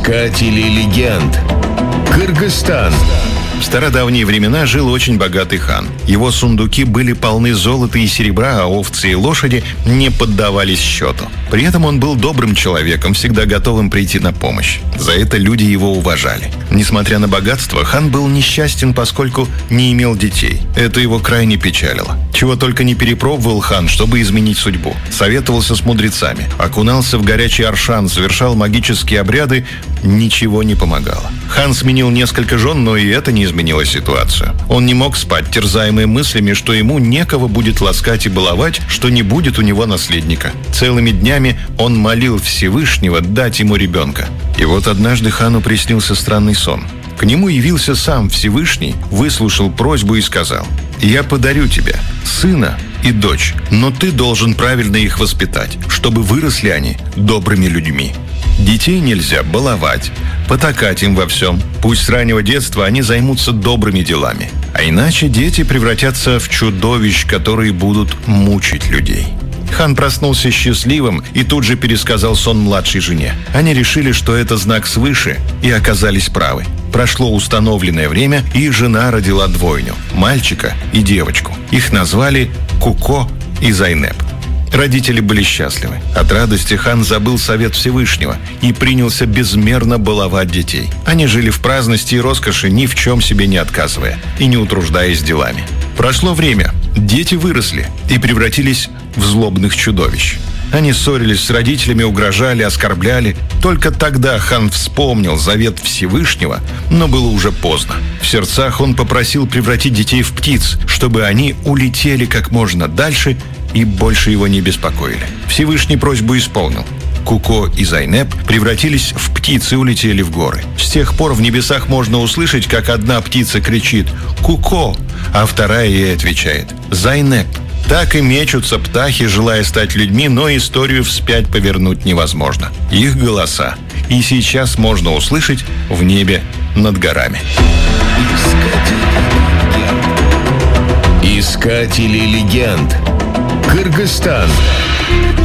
Искатели легенд. Кыргызстан. В стародавние времена жил очень богатый хан. Его сундуки были полны золота и серебра, а овцы и лошади не поддавались счету. При этом он был добрым человеком, всегда готовым прийти на помощь. За это люди его уважали. Несмотря на богатство, хан был несчастен, поскольку не имел детей. Это его крайне печалило. Чего только не перепробовал хан, чтобы изменить судьбу. Советовался с мудрецами, окунался в горячий аршан, совершал магические обряды. Ничего не помогало. Хан сменил несколько жен, но и это не изменило ситуацию. Он не мог спать, терзаемый мыслями, что ему некого будет ласкать и баловать, что не будет у него наследника. Целыми днями он молил Всевышнего дать ему ребенка. И вот однажды хану приснился странный сон. К нему явился сам Всевышний, выслушал просьбу и сказал: «Я подарю тебе сына и дочь, но ты должен правильно их воспитать, чтобы выросли они добрыми людьми. Детей нельзя баловать, потакать им во всем. Пусть с раннего детства они займутся добрыми делами. А иначе дети превратятся в чудовищ, которые будут мучить людей». Хан проснулся счастливым и тут же пересказал сон младшей жене. Они решили, что это знак свыше, и оказались правы. Прошло установленное время, и жена родила двойню – мальчика и девочку. Их назвали Куко и Зайнеп. Родители были счастливы. От радости хан забыл совет Всевышнего и принялся безмерно баловать детей. Они жили в праздности и роскоши, ни в чем себе не отказывая и не утруждаясь делами. Прошло время. Дети выросли и превратились в злобных чудовищ. Они ссорились с родителями, угрожали, оскорбляли. Только тогда хан вспомнил завет Всевышнего, но было уже поздно. В сердцах он попросил превратить детей в птиц, чтобы они улетели как можно дальше и больше его не беспокоили. Всевышний просьбу исполнил. Куко и Зайнеп превратились в птиц и улетели в горы. С тех пор в небесах можно услышать, как одна птица кричит «Куко», а вторая ей отвечает «Зайнеп». Так и мечутся птахи, желая стать людьми, но историю вспять повернуть невозможно. Их голоса и сейчас можно услышать в небе над горами. Искатели легенд. Кыргызстан.